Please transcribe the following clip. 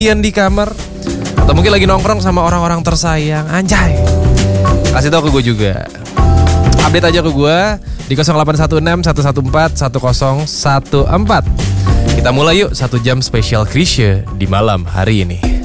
di kamar, atau mungkin lagi nongkrong sama orang-orang tersayang. Anjay, kasih tau ke gue juga. Update aja ke gue di 0816 114 1014. Kita mulai yuk 1 jam spesial Krisye di malam hari ini.